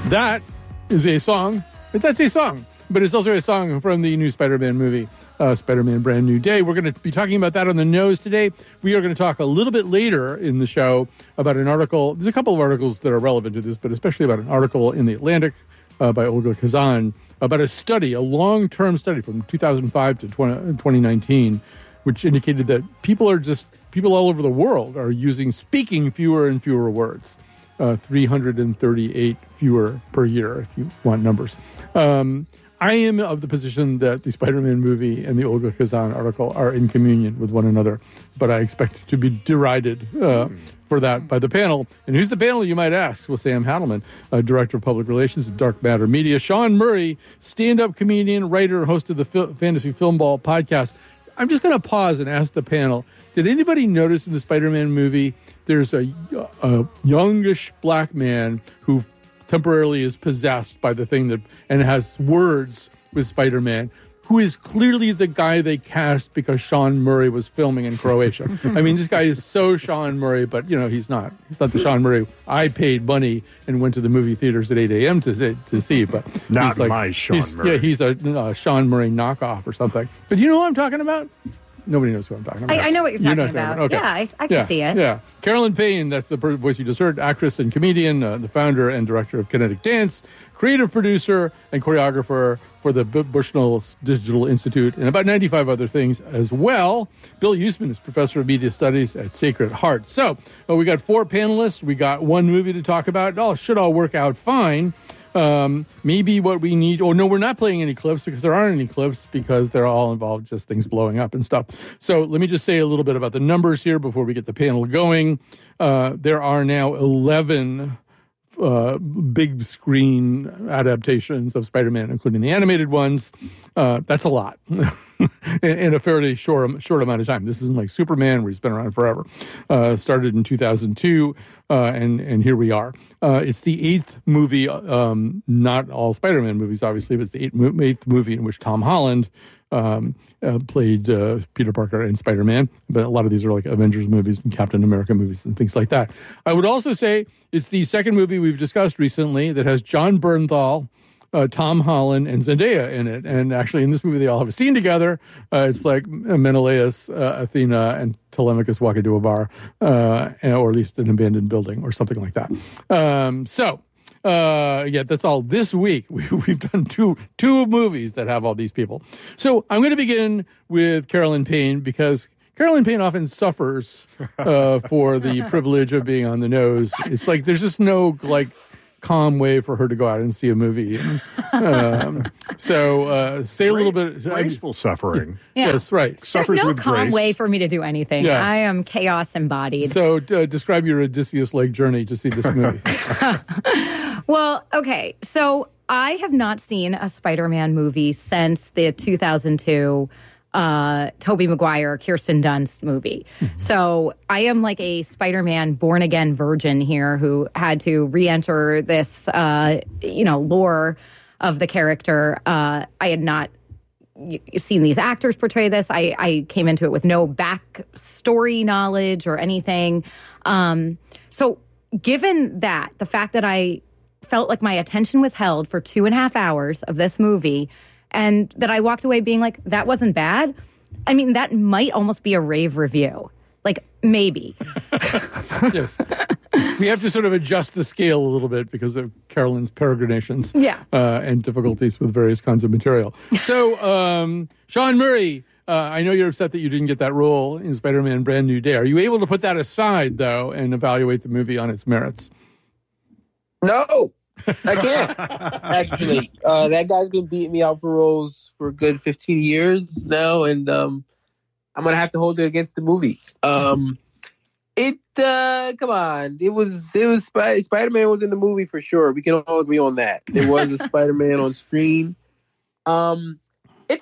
That is a song. That's a song. But it's also a song from the new Spider-Man movie, Spider-Man Brand New Day. We're going to be talking about that on the nose today. We are going to talk a little bit later in the show about an article. There's a couple of articles that are relevant to this, but especially about an article in The Atlantic by Olga Khazan about a study, a long-term study from 2005 to 2019, which indicated that people all over the world are speaking fewer and fewer words. 338 fewer per year, if you want numbers. I am of the position that the Spider-Man movie and the Olga Khazan article are in communion with one another, but I expect to be derided for that by the panel. And who's the panel, you might ask? Well, Sam Hadelman, Director of Public Relations at Dark Matter Media. Sean Murray, stand-up comedian, writer, host of the Fantasy Film Ball podcast. I'm just going to pause and ask the panel, did anybody notice in the Spider-Man movie there's a youngish black man who temporarily is possessed by the thing and has words with Spider-Man, who is clearly the guy they cast because Sean Murray was filming in Croatia. I mean, this guy is so Sean Murray, but, he's not. He's not the Sean Murray I paid money and went to the movie theaters at 8 a.m. to see. But not my Sean Murray. Yeah, he's a Sean Murray knockoff or something. But you know who I'm talking about? Nobody knows who I'm talking about. I know what you're talking about. Okay. Yeah, I can see it. Yeah. Carolyn Payne, that's the voice you just heard, actress and comedian, the founder and director of Kinetic Dance, creative producer and choreographer for the Bushnell Digital Institute, and about 95 other things as well. Bill Usman is professor of media studies at Sacred Heart. So we got 4 panelists. We got one movie to talk about. It should all work out fine. Maybe what we need, no, we're not playing any clips because there aren't any clips because they're all involved just things blowing up and stuff. So let me just say a little bit about the numbers here before we get the panel going. There are now 11 big screen adaptations of Spider-Man, including the animated ones. That's a lot in a fairly short amount of time. This isn't like Superman, where he's been around forever. Started in 2002, and here we are. It's the 8th movie, not all Spider-Man movies, obviously, but it's the 8th movie in which Tom Holland played Peter Parker and Spider-Man, but a lot of these are like Avengers movies and Captain America movies and things like that. I would also say it's the second movie we've discussed recently that has John Bernthal, Tom Holland, and Zendaya in it. And actually, in this movie, they all have a scene together. It's like Menelaus, Athena, and Telemachus walk into a bar, or at least an abandoned building or something like that. That's all this week. We've done two movies that have all these people. So I'm going to begin with Carolyn Payne because Carolyn Payne often suffers for the privilege of being on the nose. It's like there's just no calm way for her to go out and see a movie. Say a little bit. Graceful suffering. Yeah. Yes, right. There's no calm way for me to do anything. Yes. I am chaos embodied. So describe your Odysseus-like journey to see this movie. Well, okay. So I have not seen a Spider-Man movie since the 2002 Tobey Maguire, Kirsten Dunst movie. Mm-hmm. So I am like a Spider-Man born-again virgin here who had to re-enter this, lore of the character. I had not seen these actors portray this. I came into it with no backstory knowledge or anything. So given that, the fact that I felt like my attention was held for 2.5 hours of this movie and that I walked away being like, that wasn't bad. I mean, that might almost be a rave review. Like, maybe. Yes. We have to sort of adjust the scale a little bit because of Carolyn's peregrinations and difficulties with various kinds of material. So, Sean Murray, I know you're upset that you didn't get that role in Spider-Man Brand New Day. Are you able to put that aside, though, and evaluate the movie on its merits? No, I can't, actually. That guy's been beating me out for roles for a good 15 years now, and I'm going to have to hold it against the movie. Come on. It was Spider-Man was in the movie for sure. We can all agree on that. There was a Spider-Man on screen. It's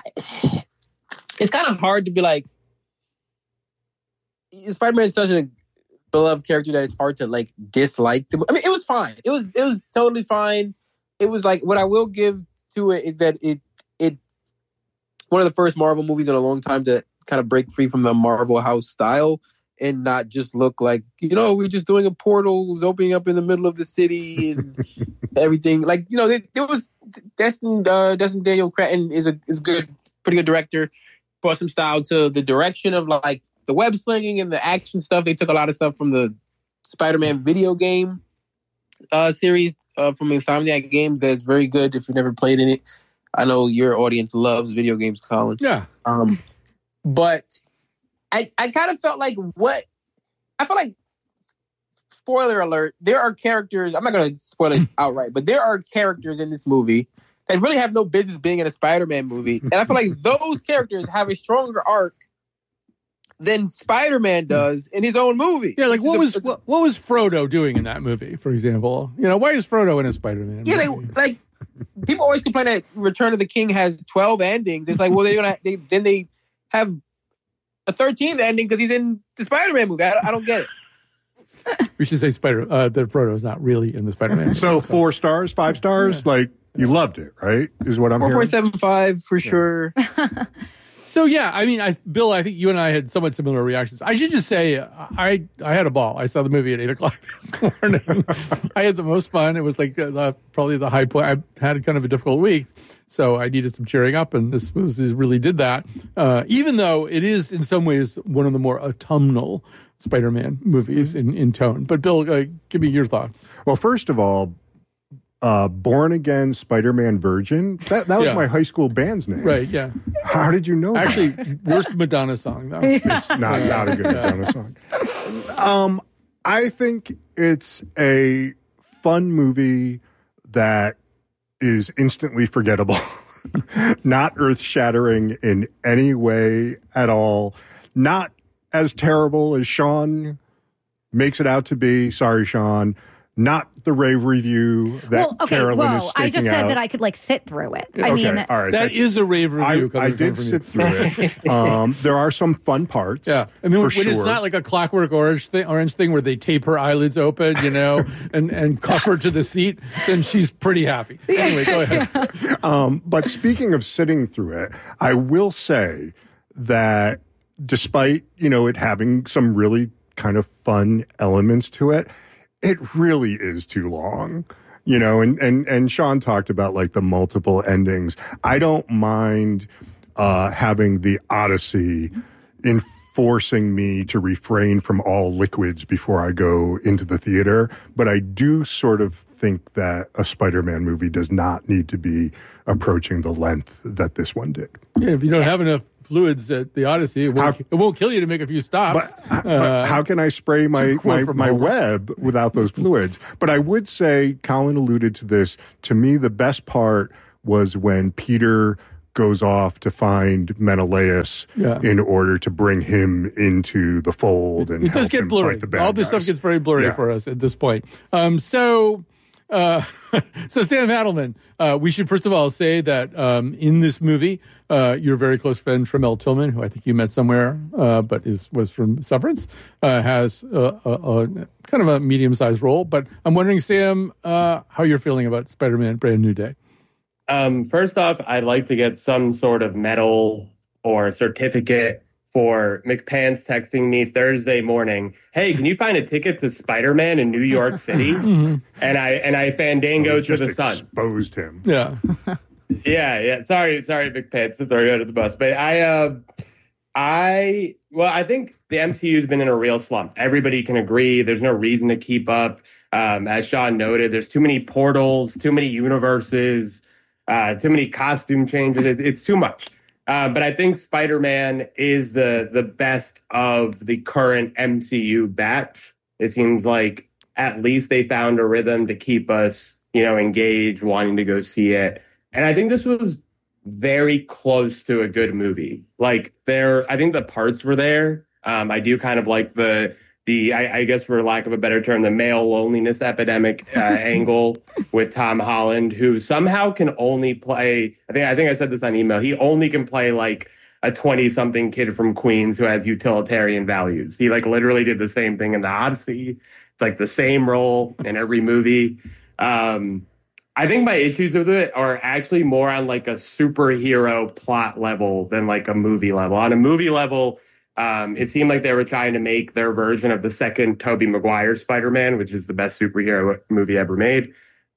kind of hard to be like, Spider-Man is such a beloved character that it's hard to like dislike them. I mean, it was fine. It was totally fine. It was like, what I will give to it is that it one of the first Marvel movies in a long time to kind of break free from the Marvel house style and not just look like, we're just doing a portal opening up in the middle of the city and everything. Like, there was Destin Daniel Cretton is good, pretty good director. Brought some style to the direction of like the web slinging and the action stuff. They took a lot of stuff from the Spider-Man video game series from Insomniac Games that's very good if you've never played in it. I know your audience loves video games, Colin. Yeah. But I kind of felt like spoiler alert, there are characters, I'm not going to spoil it outright, but there are characters in this movie that really have no business being in a Spider-Man movie. And I feel like those characters have a stronger arc than Spider-Man does in his own movie. Yeah, like what was Frodo doing in that movie, for example? Why is Frodo in a Spider-Man movie? People always complain that Return of the King has 12 endings. It's like, well, they have a 13th ending because he's in the Spider-Man movie. I don't get it. We should say that Frodo is not really in the Spider-Man movie. So 4 stars, 5 stars? Yeah. Like, you loved it, right? Is what I'm hearing? 4.75 for sure. So, yeah, I mean, Bill, I think you and I had somewhat similar reactions. I should just say I had a ball. I saw the movie at 8 o'clock this morning. I had the most fun. It was like probably the high point. I had kind of a difficult week, so I needed some cheering up, and this really did that. Even though it is, in some ways, one of the more autumnal Spider-Man movies in tone. But, Bill, give me your thoughts. Well, first of all, Born Again Spider-Man Virgin. That was my high school band's name. Right, yeah. How did you know Actually, that? worst Madonna song, though. It's not a good Madonna song. I think it's a fun movie that is instantly forgettable. Not earth-shattering in any way at all. Not as terrible as Sean makes it out to be. Sorry, Sean. Not the rave review that Carolyn is staking I just said out. that I could sit through it. I mean, all right, that is a rave review. I did sit through it. There are some fun parts. Yeah, I mean, when sure. It's not like a Clockwork Orange thing where they tape her eyelids open, and cuff her to the seat, then she's pretty happy. Anyway, go ahead. But speaking of sitting through it, I will say that despite it having some really kind of fun elements to it, it really is too long, and Sean talked about like the multiple endings. I don't mind having the Odyssey enforcing me to refrain from all liquids before I go into the theater. But I do sort of think that a Spider-Man movie does not need to be approaching the length that this one did. Yeah, if you don't have enough fluids at the Odyssey, it won't kill you to make a few stops. But how can I spray my web without those fluids? But I would say, Colin alluded to this, to me the best part was when Peter goes off to find Menelaus in order to bring him into the fold and it does get blurry. All this stuff gets very blurry for us at this point. So Sam Hadelman, we should first of all say that in this movie, your very close friend Tramell Tillman, who I think you met somewhere, but was from Severance, has a kind of a medium-sized role. But I'm wondering, Sam, how you're feeling about Spider-Man: Brand New Day. First off, I'd like to get some sort of medal or certificate for McPants texting me Thursday morning, "Hey, can you find a ticket to Spider-Man in New York City?" And I fandango to the sun. Exposed him. Yeah. Yeah. Sorry, McPants, to throw you under the bus, but I think the MCU's been in a real slump. Everybody can agree. There's no reason to keep up. As Sean noted, there's too many portals, too many universes, too many costume changes. It's too much. But I think Spider-Man is the best of the current MCU batch. It seems like at least they found a rhythm to keep us, engaged, wanting to go see it. And I think this was very close to a good movie. I think the parts were there. I do kind of like the I guess for lack of a better term, the male loneliness epidemic angle with Tom Holland, who somehow can only play, I think I said this on email, he only can play like a 20-something kid from Queens who has utilitarian values. He literally did the same thing in the Odyssey. It's like the same role in every movie. I think my issues with it are actually more on like a superhero plot level than like a movie level. On a movie level, It seemed like they were trying to make their version of the second Tobey Maguire Spider-Man, which is the best superhero movie ever made.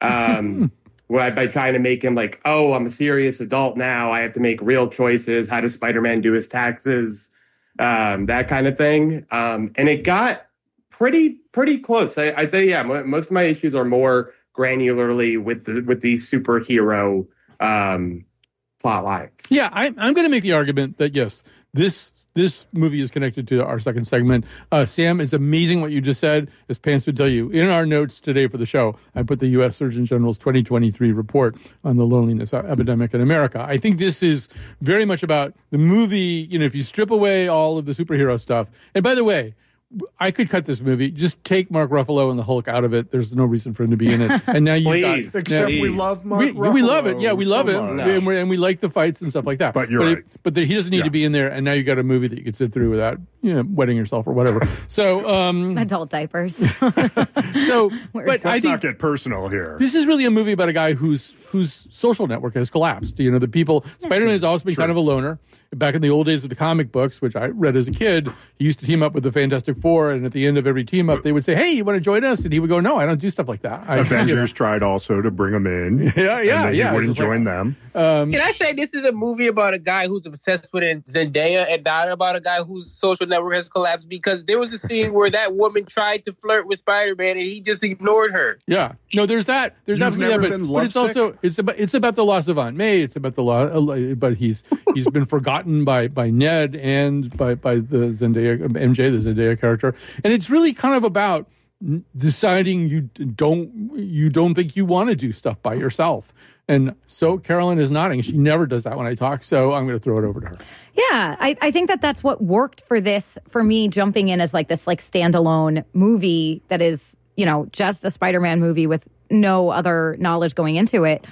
By trying to make him like, oh, I'm a serious adult now. I have to make real choices. How does Spider-Man do his taxes? That kind of thing. And it got pretty close. I'd say, yeah, most of my issues are more granularly with the superhero plot lines. Yeah, I'm going to make the argument that, yes, this movie is connected to our second segment. Sam, it's amazing what you just said. As Pants would tell you, in our notes today for the show, I put the U.S. Surgeon General's 2023 report on the loneliness epidemic in America. I think this is very much about the movie, if you strip away all of the superhero stuff. And by the way, I could cut this movie. Just take Mark Ruffalo and the Hulk out of it. There's no reason for him to be in it. And now you got... Except we love Mark Ruffalo. We love it. Yeah, we love so him. much. And we like the fights and stuff like that. But you're right. But he doesn't need to be in there. And now you got a movie that you could sit through without, wetting yourself or whatever. So... adult diapers. But Let's not get personal here. This is really a movie about a guy whose social network has collapsed. The people... Spider-Man has always been kind of a loner. Back in the old days of the comic books, which I read as a kid, he used to team up with the Fantastic Four, and at the end of every team up, they would say, "Hey, you want to join us?" And he would go, "No, I don't do stuff like that." Avengers tried also to bring him in. Yeah. He wouldn't join them. Can I say this is a movie about a guy who's obsessed with Zendaya and not about a guy whose social network has collapsed? Because there was a scene where that woman tried to flirt with Spider-Man and he just ignored her. Yeah. No, there's that. There's You've absolutely never that. been But it's also it's about the loss of Aunt May. It's about the loss, but he's been forgotten by Ned and by the Zendaya MJ, the Zendaya character, and it's really kind of about deciding you don't think you want to do stuff by yourself. And so Carolyn is nodding. She never does that when I talk, so I'm going to throw it over to her. Yeah, I think that's what worked for me jumping in as this standalone movie that is, just a Spider-Man movie with no other knowledge going into it.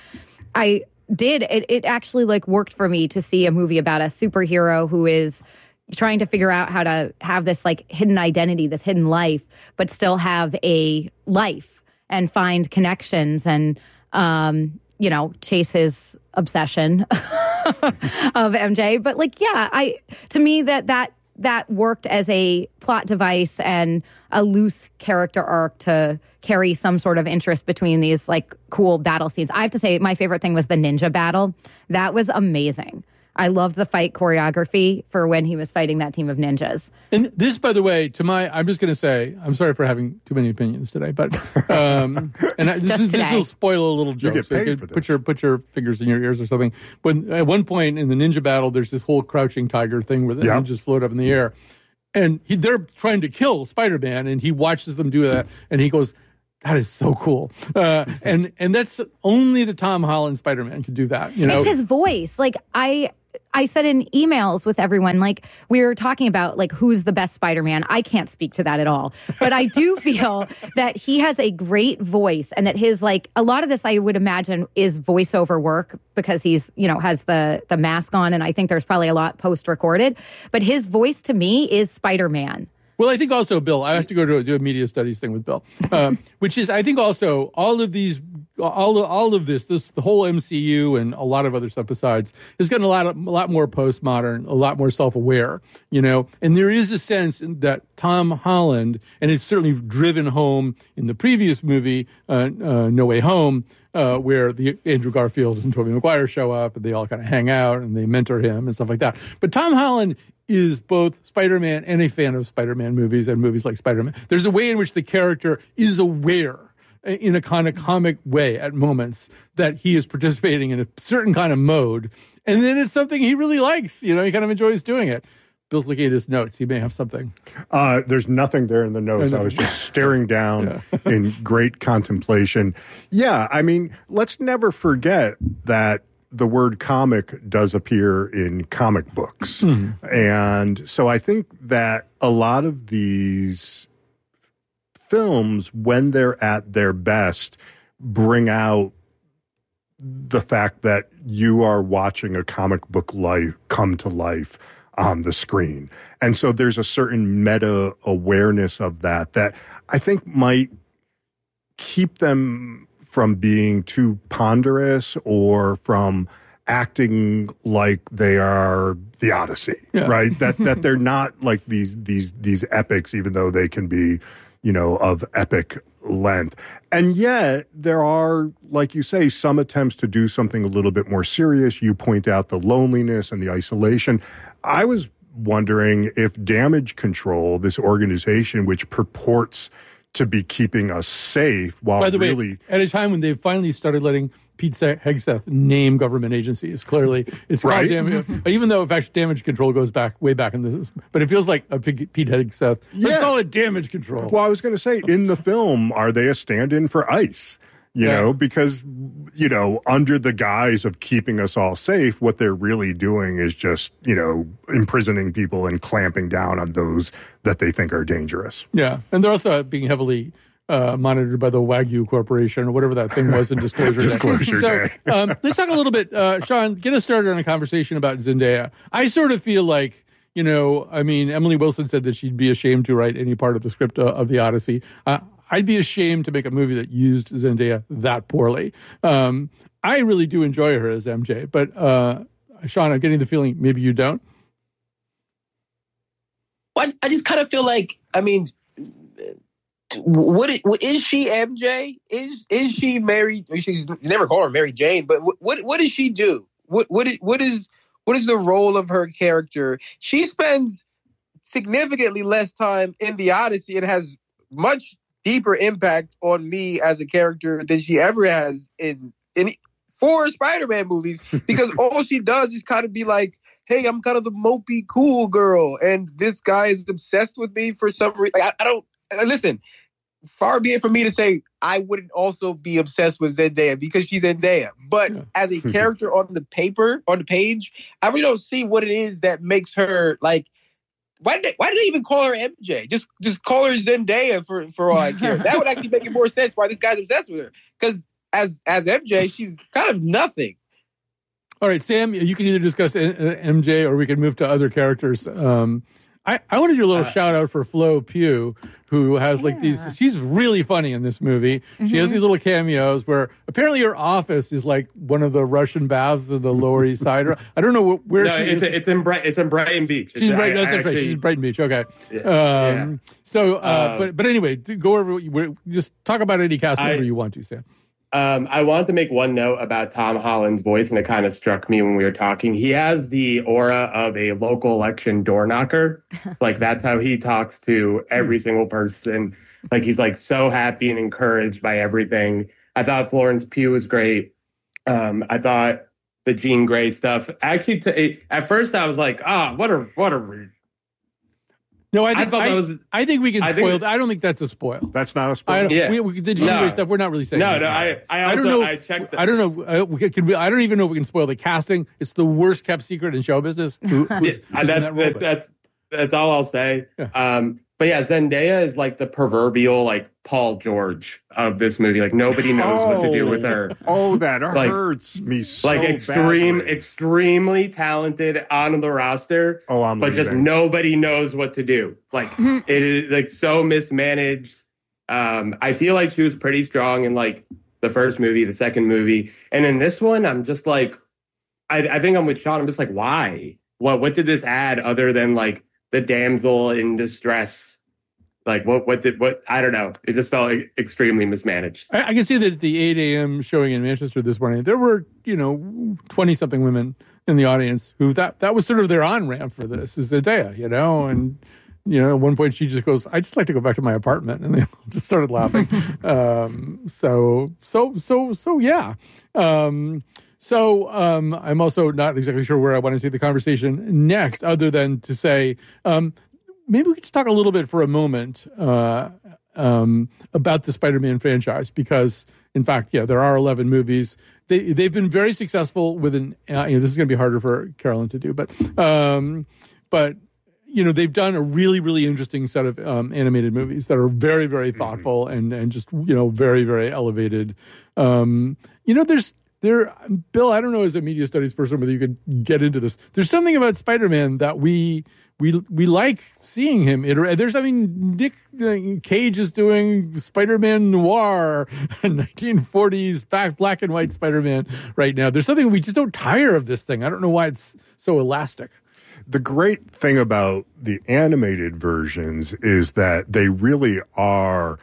It actually worked for me to see a movie about a superhero who is trying to figure out how to have this hidden identity, this hidden life, but still have a life and find connections and, chase his obsession of MJ. But to me that worked as a plot device and a loose character arc to carry some sort of interest between these cool battle scenes. I have to say my favorite thing was the ninja battle. That was amazing. I loved the fight choreography for when he was fighting that team of ninjas. And this, by the way, I'm just going to say, I'm sorry for having too many opinions today, but this will spoil a little joke. You get paid for this. Put your fingers in your ears or something. When at one point in the ninja battle, there's this whole crouching tiger thing where the ninjas float up in the air, and they're trying to kill Spider-Man, and he watches them do that, and he goes, "That is so cool," and that's only the Tom Holland Spider-Man could do that. It's his voice. I said in emails with everyone, we were talking about who's the best Spider-Man. I can't speak to that at all, but I do feel that he has a great voice, and that his a lot of this I would imagine is voiceover work because he's has the mask on, and I think there's probably a lot post-recorded. But his voice to me is Spider-Man. Well, I think also, Bill, I have to go to do a media studies thing with Bill, which is, I think also all of this, the whole MCU and a lot of other stuff besides, has gotten a lot more postmodern, a lot more self-aware, and there is a sense that Tom Holland, and it's certainly driven home in the previous movie, No Way Home, where the Andrew Garfield and Tobey Maguire show up and they all kind of hang out and they mentor him and stuff like that. But Tom Holland is both Spider-Man and a fan of Spider-Man movies and movies like Spider-Man. There's a way in which the character is aware in a kind of comic way at moments that he is participating in a certain kind of mode. And then it's something he really likes. He kind of enjoys doing it. Bill's looking at his notes. He may have something. There's nothing there in the notes. I was just staring down in great contemplation. Yeah, I mean, let's never forget that the word comic does appear in comic books. Mm-hmm. And so I think that a lot of these films, when they're at their best, bring out the fact that you are watching a comic book life come to life on the screen. And so there's a certain meta awareness of that I think might keep them from being too ponderous or from acting like they are the Odyssey, right? That they're not like these epics, even though they can be, of epic length. And yet there are, like you say, some attempts to do something a little bit more serious. You point out the loneliness and the isolation. I was wondering if Damage Control, this organization which purports to be keeping us safe, while by the way, at a time when they finally started letting Pete Hegseth name government agencies, clearly it's called even though in fact Damage Control goes way back in this, but it feels like a Pete Hegseth. Let's call it Damage Control. Well, I was going to say, in the film, are they a stand-in for ICE? Because under the guise of keeping us all safe, what they're really doing is just imprisoning people and clamping down on those that they think are dangerous. Yeah, and they're also being heavily monitored by the Wagyu Corporation or whatever that thing was in Disclosure Day. So let's talk a little bit. Sean, get us started on a conversation about Zendaya. I sort of feel like, Emily Wilson said that she'd be ashamed to write any part of the script of The Odyssey. I'd be ashamed to make a movie that used Zendaya that poorly. I really do enjoy her as MJ, but Sean, I'm getting the feeling maybe you don't. Well, I just kind of feel like, what is she MJ? Is she Mary? She's never call her Mary Jane, but what does she do? What is the role of her character? She spends significantly less time in The Odyssey and has much deeper impact on me as a character than she ever has in 4 Spider-Man movies, because all she does is kind of be like, hey, I'm kind of the mopey cool girl, and this guy is obsessed with me for some reason. I don't listen. Far be it for me to say I wouldn't also be obsessed with Zendaya because she's Zendaya. But as a character on the page, I really don't see what it is that makes her like. Why did they even call her MJ? Just call her Zendaya for all I care. That would actually make it more sense why this guy's obsessed with her. Because as MJ, she's kind of nothing. All right, Sam, you can either discuss MJ or we can move to other characters. I want to do a little shout out for Flo Pugh, who has she's really funny in this movie. Mm-hmm. She has these little cameos where apparently her office is like one of the Russian baths of the Lower East Side. I don't know where she is. It's in Brighton Beach. She's right. That's right. She's in Brighton Beach. Okay. Yeah. So, but anyway, go over. Just talk about any cast member you want to, Sam. I wanted to make one note about Tom Holland's voice, and it kind of struck me when we were talking. He has the aura of a local election door knocker. Like, that's how he talks to every single person. Like, he's like so happy and encouraged by everything. I thought Florence Pugh was great. I thought the Jean Grey stuff. Actually, at first I was like, what a No, I think we can spoil. I don't think that's a spoil. That's not a spoil. The Jean Grey stuff. We're not really saying. I don't know. I checked. I don't know. I don't even know if we can spoil the casting. It's the worst kept secret in show business. That's all I'll say. Yeah. But yeah, Zendaya is like the proverbial like Paul George of this movie. Like, nobody knows what to do with her. Oh, that hurts me so badly. Extremely talented on the roster. But just nobody knows what to do. Like, it is like so mismanaged. I feel like she was pretty strong in like the first movie, the second movie, and in this one, I'm just like, I think I'm with Sean. I'm just like, why? What did this add other than like the damsel in distress? Like, what I don't know. It just felt extremely mismanaged. I can see that at the 8 a.m. showing in Manchester this morning, there were, 20-something women in the audience who that was sort of their on-ramp for this, is Zendaya, and, at one point she just goes, I just like to go back to my apartment. And they just started laughing. So yeah. I'm also not exactly sure where I want to take the conversation next, other than to say, maybe we could just talk a little bit for a moment about the Spider-Man franchise, because, in fact, there are 11 movies. They've been very successful with this is going to be harder for Carolyn to do, but they've done a really, really interesting set of animated movies that are very, very thoughtful and just very, very elevated. Bill, I don't know as a media studies person whether you could get into this. There's something about Spider-Man that we like seeing him iterate. Nick Cage is doing Spider-Man Noir, 1940s black and white Spider-Man right now. There's something we just don't tire of this thing. I don't know why it's so elastic. The great thing about the animated versions is that they really are,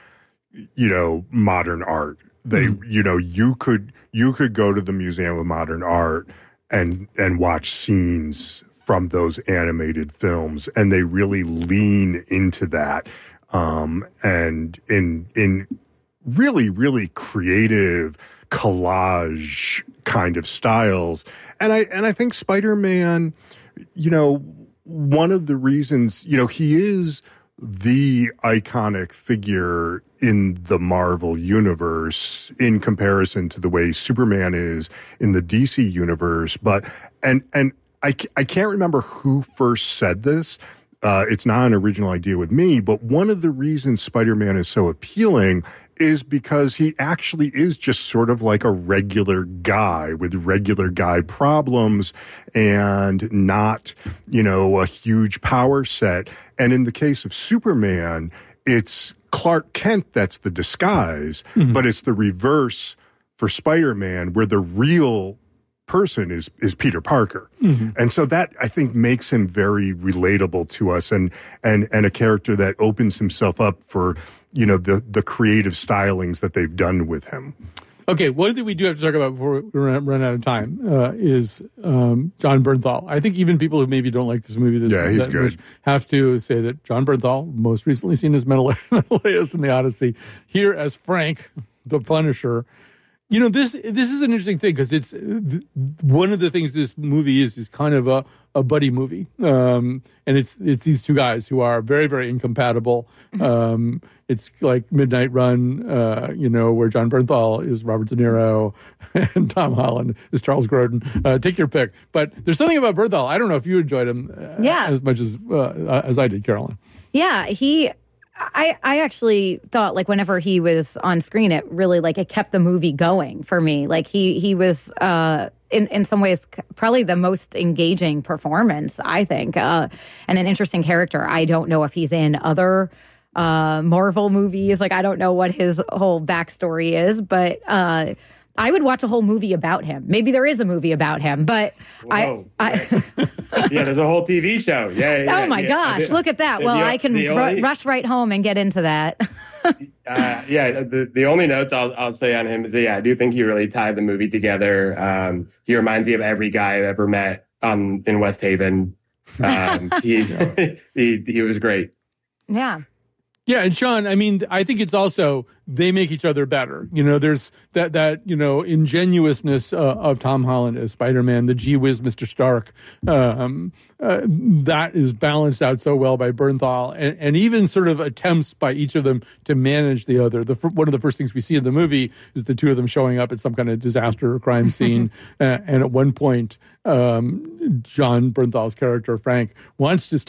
modern art. They, you could go to the Museum of Modern Art and watch scenes from those animated films, and they really lean into that, and in really, really creative collage kind of styles. And I think Spider-Man, one of the reasons, he is the iconic figure in the Marvel universe in comparison to the way Superman is in the DC universe. But, and I can't remember who first said this. It's not an original idea with me, but one of the reasons Spider-Man is so appealing is because he actually is just sort of like a regular guy with regular guy problems and not, a huge power set. And in the case of Superman, it's Clark Kent that's the disguise, but it's the reverse for Spider-Man, where the real person is Peter Parker. And so that, I think, makes him very relatable to us and a character that opens himself up for, the creative stylings that they've done with him. Okay, one thing we do have to talk about before we run out of time is John Bernthal. I think even people who maybe don't like this movie he's good. Have to say that John Bernthal, most recently seen as Menelaus in the Odyssey, here as Frank, the Punisher. This is an interesting thing because it's one of the things this movie is kind of a buddy movie, and it's these two guys who are very, very incompatible. It's like Midnight Run, where John Bernthal is Robert De Niro and Tom Holland is Charles Grodin. Take your pick. But there's something about Bernthal. I don't know if you enjoyed him as much as I did, Carolyn. Yeah, I actually thought, like, whenever he was on screen, it really, it kept the movie going for me. Like, he was, in some ways, probably the most engaging performance, I think, and an interesting character. I don't know if he's in other Marvel movies. I don't know what his whole backstory is, but I would watch a whole movie about him. Maybe there is a movie about him, but yeah, there's a whole TV show. Yeah. Oh my gosh, look at that. Well, I can rush right home and get into that. The only notes I'll say on him is that, I do think he really tied the movie together. He reminds me of every guy I've ever met in West Haven. He was great. Yeah. Yeah, and Sean, I think it's also they make each other better. There's that ingenuousness of Tom Holland as Spider-Man, the gee whiz Mr. Stark, that is balanced out so well by Bernthal, and even sort of attempts by each of them to manage the other. One of the first things we see in the movie is the two of them showing up at some kind of disaster or crime scene, and at one point, John Bernthal's character Frank wants to